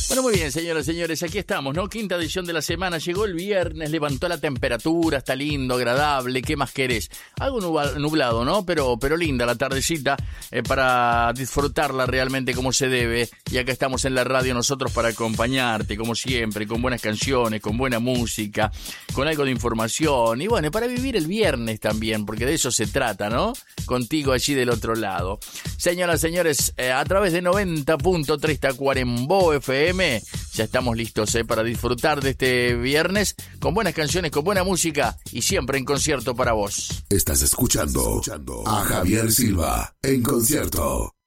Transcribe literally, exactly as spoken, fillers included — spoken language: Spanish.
Bueno, muy bien, señoras y señores, aquí estamos, ¿no? Quinta edición de la semana, llegó el viernes, levantó la temperatura, está lindo, agradable, ¿qué más querés? Algo nublado, ¿no? Pero, pero linda la tardecita eh, para disfrutarla realmente como se debe. Y acá estamos en la radio nosotros para acompañarte, como siempre, con buenas canciones, con buena música, con algo de información. Y bueno, para vivir el viernes también, porque de eso se trata, ¿no? Contigo allí del otro lado. Señoras y señores, eh, a través de noventa punto tres Tacuarembó F M, ya estamos listos eh, para disfrutar de este viernes con buenas canciones, con buena música y siempre en concierto para vos. Estás escuchando a Javier Silva en concierto.